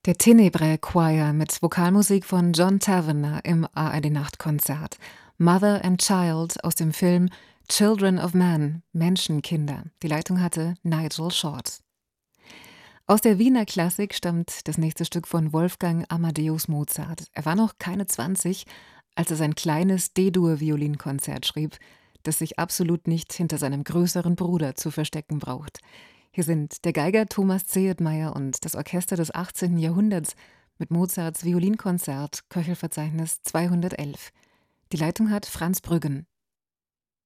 Der Tenebrae Choir mit Vokalmusik von John Tavener im ARD-Nachtkonzert. Mother and Child aus dem Film Children of Man, Menschenkinder. Die Leitung hatte Nigel Short. Aus der Wiener Klassik stammt das nächste Stück von Wolfgang Amadeus Mozart. Er war noch keine 20, als er sein kleines D-Dur-Violinkonzert schrieb, das sich absolut nicht hinter seinem größeren Bruder zu verstecken braucht. Hier sind der Geiger Thomas Zehetmeier und das Orchester des 18. Jahrhunderts mit Mozarts Violinkonzert, Köchelverzeichnis 211. Die Leitung hat Franz Brüggen.